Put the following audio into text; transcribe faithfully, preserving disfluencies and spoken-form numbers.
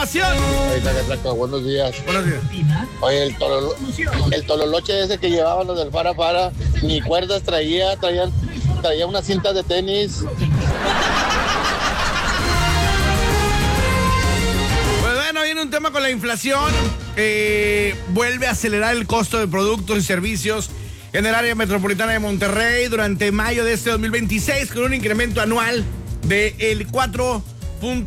información. Buenos días. Buenos días. Oye, el, tololo, el tololoche ese que llevaban los del Fara Fara, ni cuerdas traía, traían, traía una cinta de tenis. Pues bueno, viene un tema con la inflación. Eh, vuelve a acelerar el costo de productos y servicios en el área metropolitana de Monterrey durante mayo de este dos mil veintiséis, con un incremento anual del cuatro punto